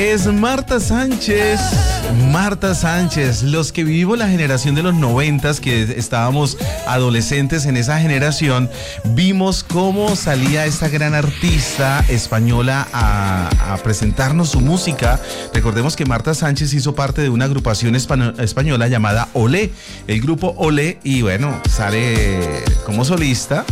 Es Marta Sánchez. Marta Sánchez, los que vivimos la generación de los 90s, que estábamos adolescentes en esa generación, vimos cómo salía esta gran artista española a presentarnos su música. Recordemos que Marta Sánchez hizo parte de una agrupación española llamada Olé, el grupo Olé, y bueno, sale como solista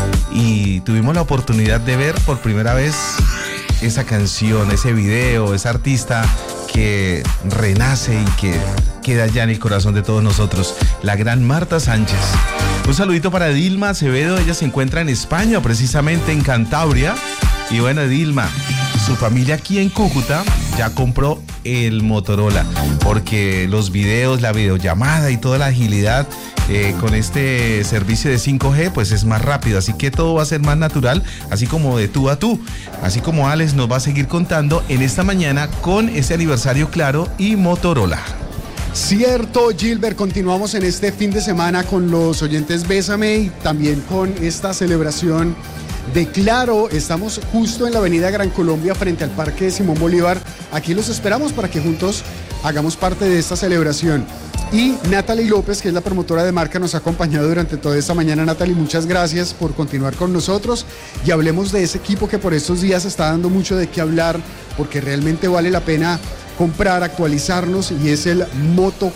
y tuvimos la oportunidad de ver por primera vez esa canción, ese video, esa artista que renace y que queda ya en el corazón de todos nosotros, la gran Marta Sánchez. Un saludito para Dilma Acevedo, ella se encuentra en España, precisamente en Cantabria. Y bueno, Dilma, su familia aquí en Cúcuta ya compró el Motorola, porque los videos, la videollamada y toda la agilidad con este servicio de 5G pues es más rápido, así que todo va a ser más natural, así como de tú a tú, así como Alex nos va a seguir contando en esta mañana con este aniversario Claro y Motorola. Cierto, Gilbert, continuamos en este fin de semana con los oyentes Bésame y también con esta celebración de Claro. Estamos justo en la avenida Gran Colombia frente al Parque Simón Bolívar. Aquí los esperamos para que juntos hagamos parte de esta celebración. Y Natalie López, que es la promotora de marca, nos ha acompañado durante toda esta mañana. Natalie, muchas gracias por continuar con nosotros y hablemos de ese equipo que por estos días está dando mucho de qué hablar, porque realmente vale la pena comprar, actualizarnos, y es el Moto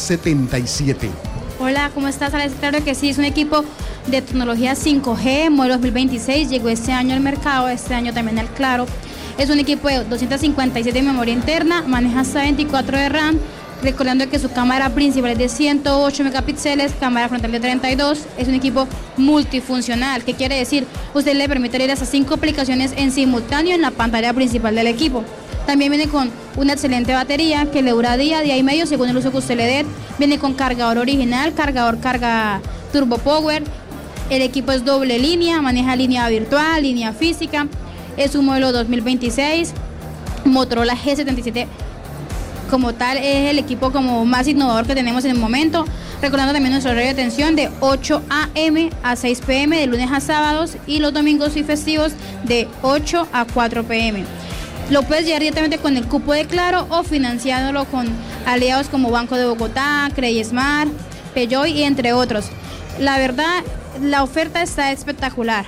G77. Hola, ¿cómo estás, Alex? Claro que sí, es un equipo de tecnología 5G, modelo 2026, llegó este año al mercado, este año también al Claro. Es un equipo de 257 de memoria interna, maneja hasta 24 de RAM, recordando que su cámara principal es de 108 megapíxeles, cámara frontal de 32, es un equipo multifuncional. ¿Qué quiere decir? Usted le permite leer hasta 5 aplicaciones en simultáneo en la pantalla principal del equipo. También viene con una excelente batería que le dura día y medio según el uso que usted le dé. Viene con cargador original, cargador carga Turbo Power. El equipo es doble línea, maneja línea virtual, línea física. Es un modelo 2026. Motorola G77 como tal es el equipo como más innovador que tenemos en el momento. Recordando también nuestro horario de atención de 8 a.m. a 6 p.m. de lunes a sábados y los domingos y festivos de 8 a 4 p.m. Lo puedes llevar directamente con el cupo de Claro o financiándolo con aliados como Banco de Bogotá, Credismart, Peugeot y entre otros. La verdad, la oferta está espectacular.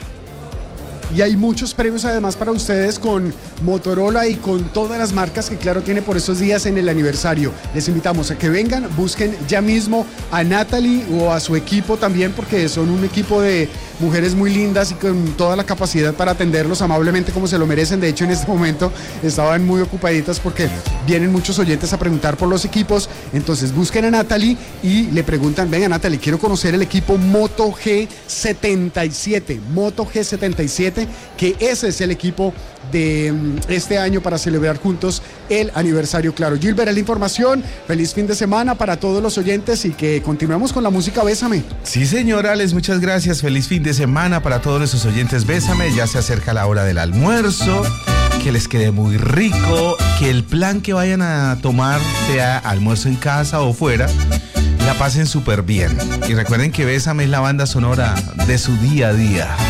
Y hay muchos premios además para ustedes con Motorola y con todas las marcas que Claro tiene por estos días en el aniversario. Les invitamos a que vengan, busquen ya mismo a Natalie o a su equipo también, porque son un equipo de mujeres muy lindas y con toda la capacidad para atenderlos amablemente como se lo merecen. De hecho, en este momento estaban muy ocupaditas porque vienen muchos oyentes a preguntar por los equipos. Entonces busquen a Natalie y le preguntan: venga, Natalie, quiero conocer el equipo Moto G77. Moto G77, que ese es el equipo de este año para celebrar juntos el aniversario Claro. Gilbert, es la información. Feliz fin de semana para todos los oyentes y que continuemos con la música Bésame. Sí, señor Alex, muchas gracias. Feliz fin de semana para todos nuestros oyentes Bésame. Ya se acerca la hora del almuerzo. Que les quede muy rico, que el plan que vayan a tomar sea almuerzo en casa o fuera, la pasen súper bien. Y recuerden que Bésame es la banda sonora de su día a día.